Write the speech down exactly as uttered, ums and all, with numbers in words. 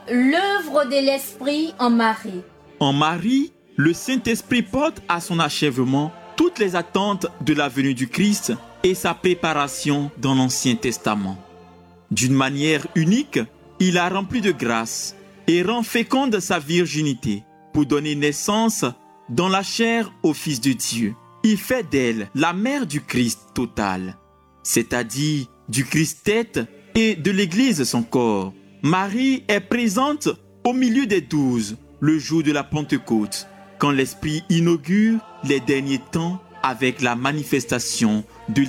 L'œuvre de l'Esprit en Marie. En Marie, le Saint-Esprit porte à son achèvement toutes les attentes de la venue du Christ et sa préparation dans l'Ancien Testament. D'une manière unique, il a rempli de grâce et rend féconde sa virginité pour donner naissance dans la chair au Fils de Dieu. Il fait d'elle la mère du Christ total, c'est-à-dire du Christ tête et de l'Église son corps. Marie est présente au milieu des douze, le jour de la Pentecôte, quand l'Esprit inaugure les derniers temps avec la manifestation de